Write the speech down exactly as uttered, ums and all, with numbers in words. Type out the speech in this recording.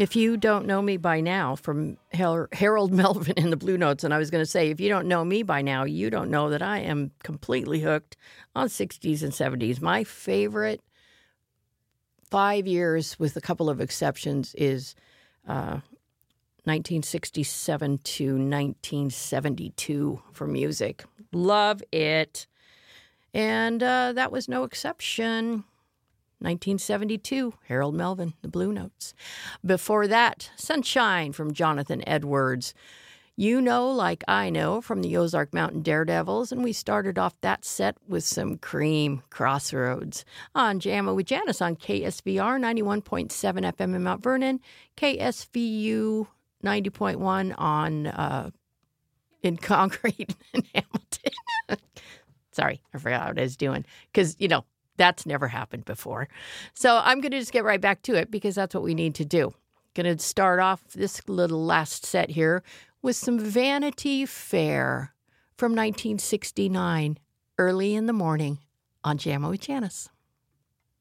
If you don't know me by now, from Har- Harold Melvin in the Blue Notes, and I was going to say, if you don't know me by now, you don't know that I am completely hooked on sixties and seventies. My favorite five years, with a couple of exceptions, is uh, nineteen sixty-seven to nineteen seventy-two for music. Love it. And uh, that was no exception. nineteen seventy-two, Harold Melvin, the Blue Notes. Before that, Sunshine from Jonathan Edwards. You know, like I know, from the Ozark Mountain Daredevils, and we started off that set with some Cream, Crossroads, on Jamma with Janice on K S V R ninety-one point seven F M in Mount Vernon, K S V U ninety point one on uh, in Concrete in Hamilton. Sorry, I forgot what I was doing, because, you know, that's never happened before. So I'm going to just get right back to it, because that's what we need to do. Going to start off this little last set here with some Vanity Fair from nineteen sixty-nine, early in the morning on Jamma with Janice.